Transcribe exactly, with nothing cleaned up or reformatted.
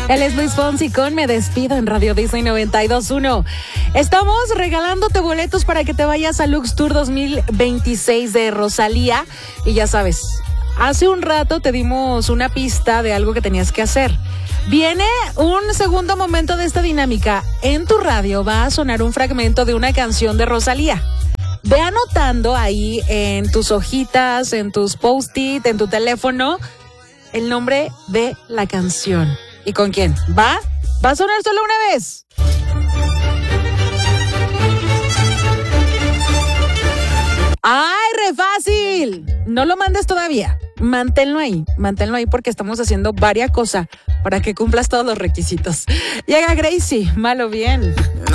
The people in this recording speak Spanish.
Él es Luis Fonsi con Me Despido en Radio Disney noventa y dos punto uno. Estamos regalándote boletos para que te vayas a Lux Tour dos mil veintiséis de Rosalía. Y ya sabes, hace un rato te dimos una pista de algo que tenías que hacer. Viene un segundo momento de esta dinámica. En tu radio va a sonar un fragmento de una canción de Rosalía. Ve anotando ahí en tus hojitas, en tus post-it, en tu teléfono, el nombre de la canción. ¿Y con quién? ¿Va? ¿Va a sonar solo una vez? ¡Ay, re fácil! No lo mandes todavía. Manténlo ahí, manténlo ahí porque estamos haciendo varias cosas para que cumplas todos los requisitos. Llega Gracie, malo bien.